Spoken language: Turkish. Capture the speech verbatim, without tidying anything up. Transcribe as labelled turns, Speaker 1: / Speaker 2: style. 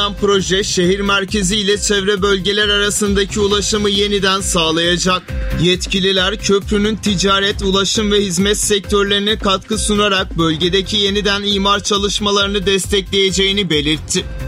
Speaker 1: Proje şehir merkezi ile çevre bölgeler arasındaki ulaşımı yeniden sağlayacak. Yetkililer köprünün ticaret, ulaşım ve hizmet sektörlerine katkı sunarak bölgedeki yeniden imar çalışmalarını destekleyeceğini belirtti.